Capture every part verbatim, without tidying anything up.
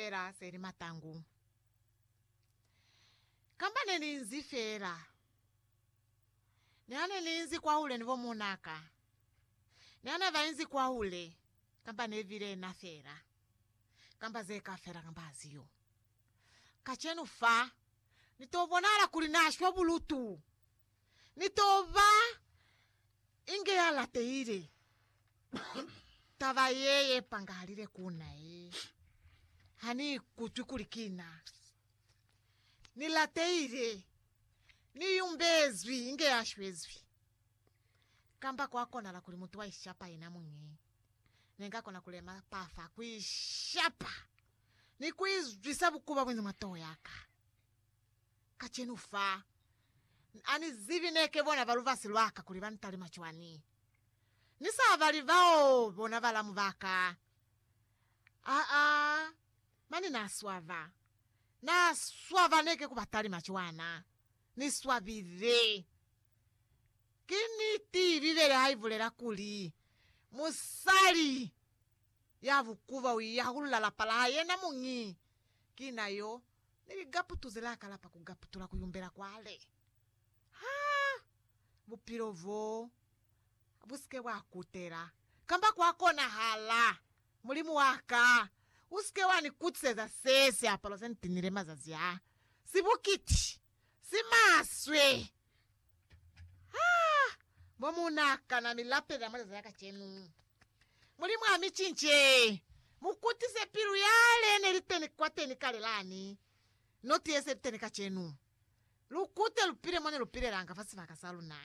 fera seri matangu. Kamba neninzi fera. Niane ninzi kwa ule nivo munaka. Niane vainzi kwa ule. Kamba nevire na fera. Kamba zeka fera kamba aziyo. Kachenu fa. Nitovonara kulinashwa bulutu. Nitova. Inge ya lateire. Tava yeye pangalire kuna e. Hani kuchukulikina. Ni lateire. Ni yumbezwi inge ya shwezwi. Kamba kwa kona la kulimutuwa ishapa ina mungi. Nenga kona kulema pafa kuishapa. Ni kuizwisabu kuba kwenye mato yaka. Kachenu fa. Ani zivi neke bona valuva silwaka kulibani tali machuani. Nisa vali vao bona vala mvaka. Ah ah. Mani na swava. Na swava neke kubatali machuana. Ni swavire. Kini ti vivere haivulera kuli. Musari. Yavu kuva uyahula la pala yena mungi. Kina yo. Ni gapu tuzela kalapa kugapu tula kuyumbera kwale. Ha! Bupirovo. Buske wakutera. Kamba kwako na hala. Mulimu waka. Uske wani kutseza sese apalo senti nirema zazia. Sibukiti. Simaswe. Ha! Momunaka na milape da maza zaka chenu. Mulimu wa michinche. Mukutise piru yale neriteni kwa teni kalelani. Noti ese teni kachenu. Lukute lupire mwane lupire ranga fasi vakasalu na.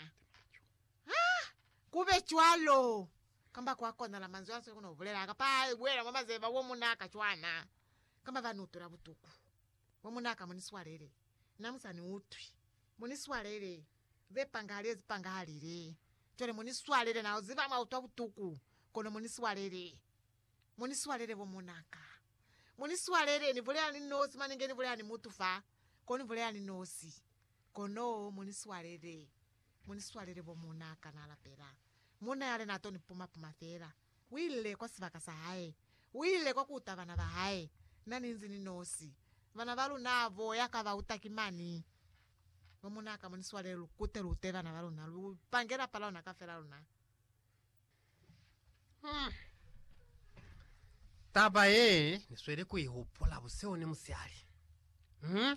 Ha! Kube chwalo. Kamba kwa kona la manzo yansu kuna uvulera. Kapa wera mama zeva womunaka chwana. Kamba vanutura butuku. Womunaka muniswarere. Namusa ni utwi. Muniswarere. Ve pangalire zipangalire. Chore muniswarere na uziva mautua butuku. Kono muniswarere. Muniswarere womunaka. Muniswarere ni vulea ni nosi. Manenge ni vulea ni mutufa. Kono vulea ni nosi. Kono muniswarere. Muniswarere womunaka na lapera. Muna yale nato ni puma puma fera. Wile kwa sivaka sahae. Wile kwa kuta vana vahae. Nani nzi ni nosi. Vana valu navo yaka va utakimani. Womunaka muniswarere lukute lute vana valu na. Pangera pala unakafera luna. Hmm. Taba e, niswere kuihupola buseo ni musiali. Hmm?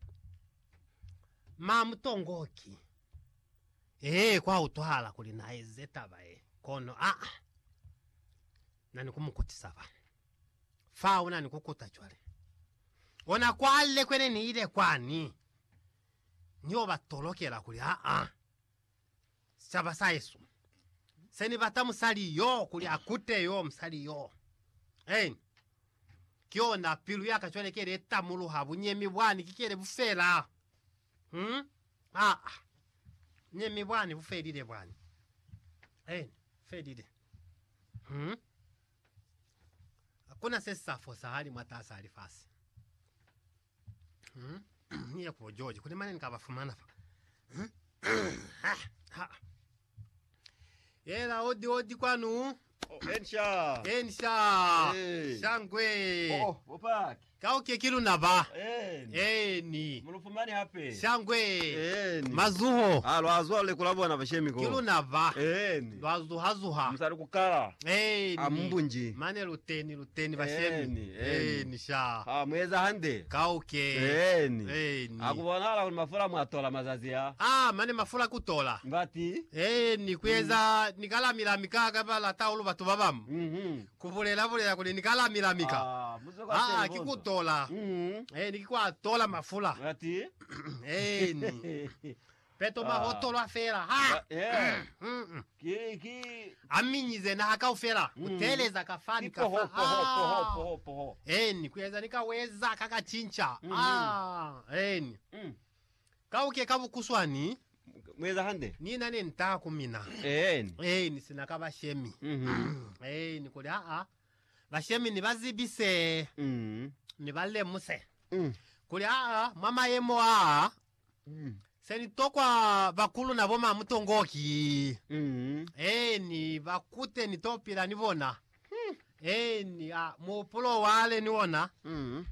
Ma mutongoki. Eh, kwa utohala kuli na eze taba e. Kono, ah. Nani kumukutisaba. Fa una ni kukuta chwale. Ona kwale kwene ni ile kwani. Niyo batoloke la kuli, ah ah. Saba sa yesu. Seni bata musali yo kuli akute yo musali yo. Eh. Kyo na pilu yaka chwale kere tamulu habu nyemi wani kikere bufela. Hmm? Ah ah. Nyemi wani bufedide wani. Eh, fedide. Hmm? Akuna sesa fosa hali mwatasa hali fasi. Hmm? Niye kwa George. Kune mani nikabafumana fa. Hmm? Ha, ha. Yela odi odi kwanu. Oh, Ensha. Ensha. Hey. Shangwe. Oh, opaki. Kauke kilu naba. Eni. Eni. Mulufumani hape. Shangwe. Eni. Mazuho. Ah, lwazuha ule kulabo na bashemi ko. Kilu naba. Eni. Lwazuha zuha. Musari kukala. Eni. Ambunji. Mane luteni luteni bashemi. Eni. Eni. Eni sha. Ah, mweza hande. Kauke. Eni. Eni. Akubonala kuli mafura mwatola mazazi ya. Ah, mane mafula kutola. Mbati. Eni kweza mm. Nikala milamika kaba la taulu batu babamu. Mhm. Kuvulela vulela kuli nikala milamika. Ah, muzoka Ah, kikutola. Mhm. Eh, nikikuwa tola mafula. Mbati. Eh, ni. Peto mahotolo afera. Ha! Eh. Mm. Ki ki Aminyize na haka ufera. Uteleza kafani kafa. poho poho poho poho poho. Eh, ni kweza nikaweza kaka chincha. Mhm. Ah, eh. ni. Mm. Kauke kavu kuswani. Mweza hande. Ni nane nta kumina. Eni. Eh, ni sinaka bashemi. Mhm. Eh, ni kuli aa. Bashemi ni bazibise. Mhm. Ni bale muse. Mm. Kuli aa, mama yemo aa. Mm. Seni tokwa bakulu na boma mutongoki. Mhm. Eh, ni bakute ni topira ni bona. Hmm. Eh, ni a, mupulo wale ni wona. Mhm.